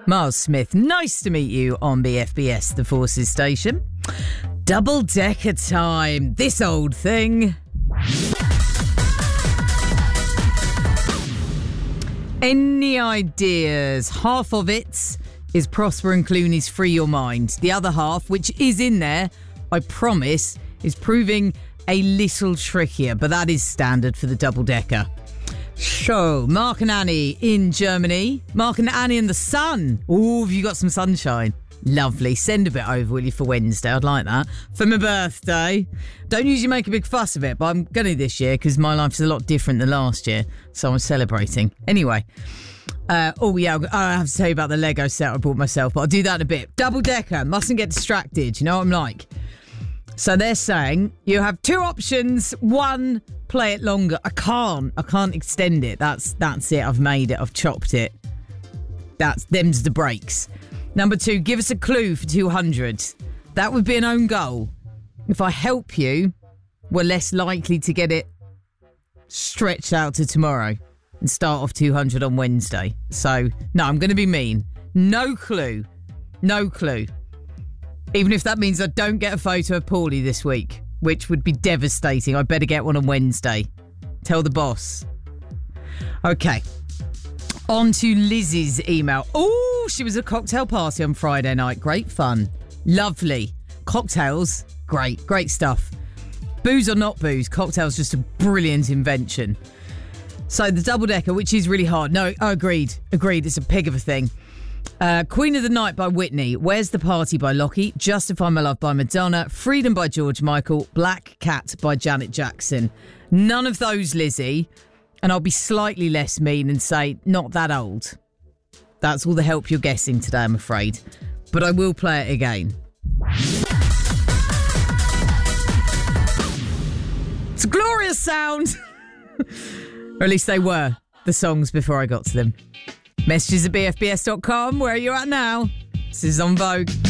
Miles Smith, nice to meet you on BFBS, the Forces station. Double-decker time, this old thing. Any ideas? Half of it is Prosper and Clooney's Free Your Mind. The other half, which is in there, I promise, is proving a little trickier, but that is standard for the double-decker. So, Mark and Annie in Germany. Mark and Annie in the sun. Oh, have you got some sunshine? Lovely. Send a bit over, will you, for Wednesday? I'd like that. For my birthday. Don't usually make a big fuss of it, but I'm going to this year because my life is a lot different than last year. So I'm celebrating. Anyway. I have to tell you about the Lego set I bought myself, but I'll do that in a bit. Double-decker. Mustn't get distracted. You know what I'm like. So they're saying you have two options. One, play it longer. I can't extend it. That's it. I've made it. I've chopped it. Them's the breaks. Number two, give us a clue for 200. That would be an own goal. If I help you, we're less likely to get it stretched out to tomorrow and start off 200 on Wednesday. So, no, I'm going to be mean. No clue. No clue. Even if that means I don't get a photo of Paulie this week, which would be devastating. I better get one on Wednesday. Tell the boss. Okay. On to Lizzie's email. Oh, she was at a cocktail party on Friday night. Great fun. Lovely. Cocktails, great. Great stuff. Booze or not booze, cocktails just a brilliant invention. So the double-decker, which is really hard. No, agreed. It's a pig of a thing. Queen of the Night by Whitney. Where's the Party by Lockie. Justify My Love by Madonna. Freedom by George Michael. Black Cat by Janet Jackson. None of those, Lizzie. And I'll be slightly less mean and say, not that old. That's all the help you're guessing today, I'm afraid. But I will play it again. It's a glorious sound. Or at least they were, the songs before I got to them. Messages at bfbs.com. Where are you at now? This is On Vogue.